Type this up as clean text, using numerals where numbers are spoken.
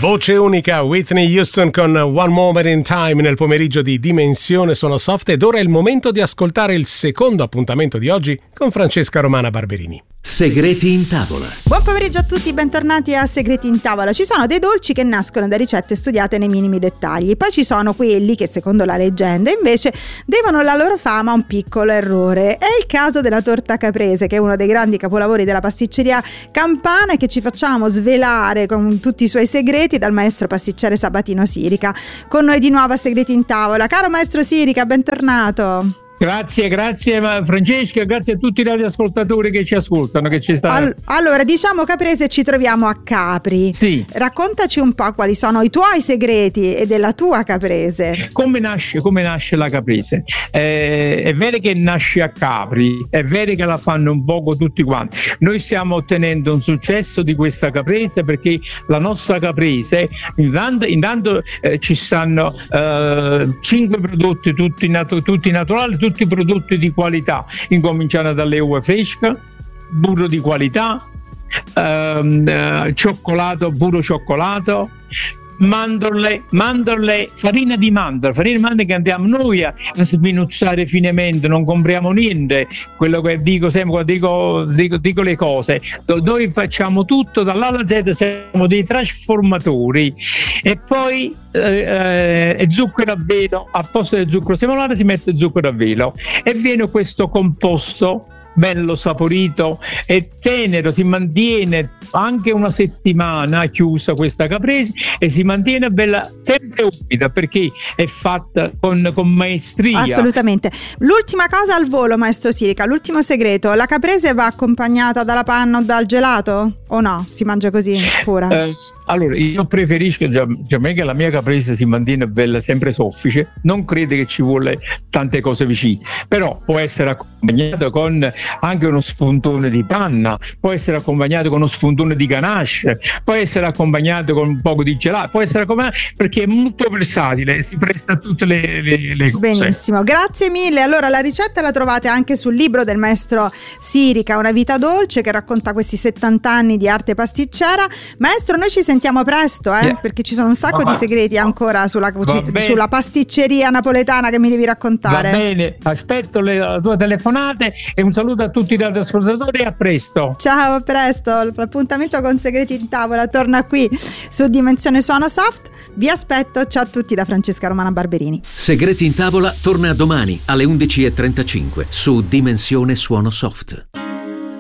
Voce unica, Whitney Houston con One Moment in Time nel pomeriggio di Dimensione Suono Soft, ed ora è il momento di ascoltare il secondo appuntamento di oggi con Francesca Romana Barberini. Segreti in tavola. Buon pomeriggio a tutti, bentornati a Segreti in tavola. Ci sono dei dolci che nascono da ricette studiate nei minimi dettagli, poi ci sono quelli che secondo la leggenda invece devono la loro fama a un piccolo errore. È il caso della torta caprese, che è uno dei grandi capolavori della pasticceria campana e che ci facciamo svelare con tutti i suoi segreti dal maestro pasticcere Sabatino Sirica. Con noi di nuovo a Segreti in tavola. Caro maestro Sirica, bentornato. Grazie Francesca, grazie a tutti i radioascoltatori che ci ascoltano, che ci stanno. Allora, diciamo caprese, ci troviamo a Capri. Sì. Raccontaci un po' quali sono i tuoi segreti e della tua caprese. Come nasce la caprese? È vero che nasce a Capri, è vero che la fanno un poco tutti quanti. Noi stiamo ottenendo un successo di questa caprese perché la nostra caprese, intanto ci stanno 5 prodotti tutti naturali, tutti prodotti di qualità, incominciando dalle uova fresche, burro di qualità, cioccolato, burro cioccolato, mandorle, farina di mandorle che andiamo noi a sminuzzare finemente, non compriamo niente. Quello che dico sempre quando dico le cose, noi facciamo tutto dall'A alla Z, siamo dei trasformatori. E poi zucchero a velo, a posto del zucchero semolare si mette zucchero a velo e viene questo composto bello saporito e tenero, si mantiene anche una settimana chiusa questa caprese e si mantiene bella, sempre umida, perché è fatta con maestria. Assolutamente. L'ultima cosa al volo, maestro Sirica, l'ultimo segreto: la caprese va accompagnata dalla panna o dal gelato o no? Si mangia così pura? Allora, io preferisco già che la mia caprese si mantiene bella, sempre soffice, non credo che ci vuole tante cose vicine, però può essere accompagnato con anche uno spuntone di panna, può essere accompagnato con uno spuntone di ganache, può essere accompagnato con un poco di gelato, può essere accompagnato, perché è molto versatile, si presta a tutte le cose. Benissimo, grazie mille. Allora, la ricetta la trovate anche sul libro del maestro Sirica, Una vita dolce, che racconta questi 70 anni di arte pasticcera. Maestro, noi ci sentiamo presto, perché ci sono un sacco di segreti ancora sulla pasticceria napoletana che mi devi raccontare. Va bene, aspetto la tua telefonate e un saluto a tutti i radioascoltatori e a presto. Ciao, a presto. L'appuntamento con Segreti in tavola torna qui su Dimensione Suono Soft. Vi aspetto. Ciao a tutti da Francesca Romana Barberini. Segreti in tavola torna domani alle 11:35 su Dimensione Suono Soft.